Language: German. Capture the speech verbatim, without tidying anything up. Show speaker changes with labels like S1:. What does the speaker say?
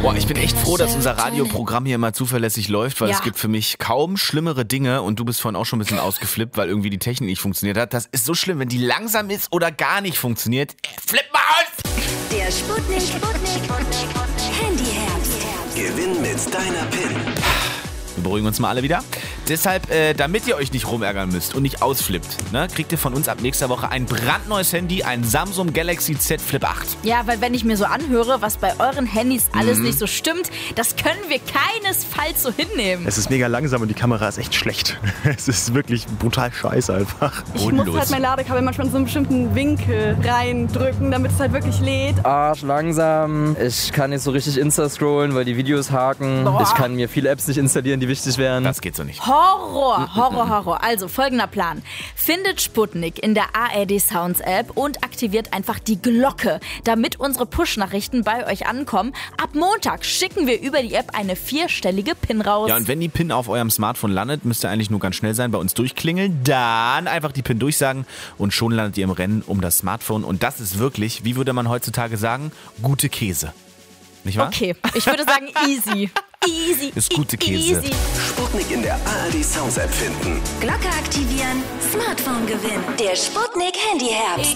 S1: Boah, ich bin echt froh, dass unser Radioprogramm hier immer zuverlässig läuft, weil
S2: Ja.
S1: es gibt für mich kaum schlimmere Dinge und du bist vorhin auch schon ein bisschen ausgeflippt, weil irgendwie die Technik nicht funktioniert hat. Das ist so schlimm, wenn die langsam ist oder gar nicht funktioniert. Äh, Flipp mal aus!
S3: Der Sputnik, Sputnik Handyherz.
S4: Gewinn mit deiner PIN.
S1: Wir beruhigen uns mal alle wieder. Deshalb, äh, damit ihr euch nicht rumärgern müsst und nicht ausflippt, ne, kriegt ihr von uns ab nächster Woche ein brandneues Handy, ein Samsung Galaxy Z Flip acht.
S2: Ja, weil wenn ich mir so anhöre, was bei euren Handys alles nicht so stimmt, das können wir keinesfalls so hinnehmen.
S5: Es ist mega langsam und die Kamera ist echt schlecht. Es ist wirklich brutal scheiße einfach.
S6: Ich muss halt mein Ladekabel manchmal in so einen bestimmten Winkel reindrücken, damit es halt wirklich lädt.
S7: Arsch langsam. Ich kann nicht so richtig Insta scrollen, weil die Videos haken.
S2: Boah.
S7: Ich kann mir viele Apps nicht installieren, die wichtig wären.
S1: Das geht so nicht.
S2: Horror, Horror, Horror. Also folgender Plan. Findet Sputnik in der A R D Sounds App und aktiviert einfach die Glocke, damit unsere Push-Nachrichten bei euch ankommen. Ab Montag schicken wir über die App eine vierstellige PIN raus.
S1: Ja, und wenn die PIN auf eurem Smartphone landet, müsst ihr eigentlich nur ganz schnell sein, bei uns durchklingeln, dann einfach die PIN durchsagen und schon landet ihr im Rennen um das Smartphone. Und das ist wirklich, wie würde man heutzutage sagen, gute Käse. Nicht wahr?
S2: Okay, ich würde sagen easy. Easy.
S1: Ist gute Käse.
S2: Easy.
S4: Sputnik in der A R D Sounds App finden.
S3: Glocke aktivieren, Smartphone gewinnen. Der Sputnik Handyherz.